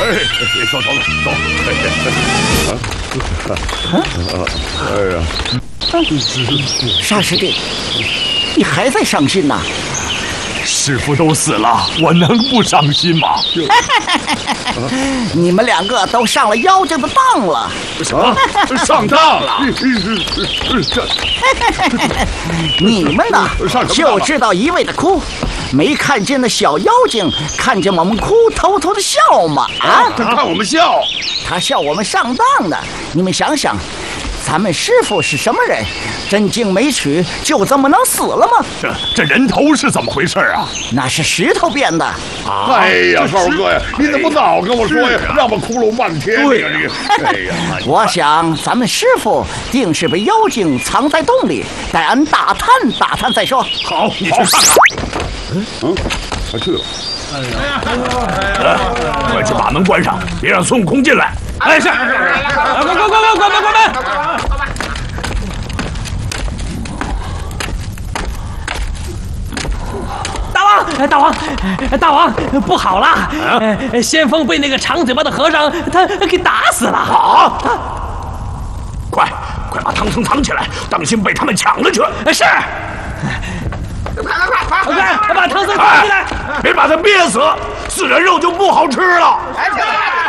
走。哎呀， 沙师弟，你还在伤心呐？ 师傅都死了，我能不伤心吗？ 你们两个都上了妖精的当了。 什么？上当了？ 你们呢，就知道一味的哭，没看见那小妖精看见我们哭，偷偷的笑吗？啊， 他看我们笑， 他笑我们上当的。你们想想，咱们师傅是什么人？真经没取，就这么能死了吗？ 这人头是怎么回事啊？ 那是石头变的。 哎呀，少哥呀，你怎么早跟我说呀？让我哭了半天。对呀，哎呀， 我想咱们师傅定是被妖精藏在洞里，待俺打探再说。 好，你去看看。 他去了。 快去把门关上，别让孙悟空进来。哎，是。关门！ 大王，不好了！先锋被那个长嘴巴的和尚他给打死了。 好，快把唐僧藏起来，当心被他们抢了去。 是。快把唐僧藏起来！ 别把他憋死，死人肉就不好吃了。